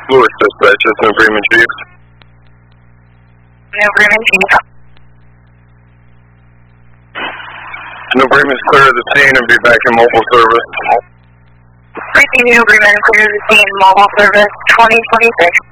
Lewis Dispatch, it's New Bremen Chief. New Bremen Chief. New Bremen's clear the scene and be back in mobile service. Receiving New Bremen, clear the scene, mobile service 2026.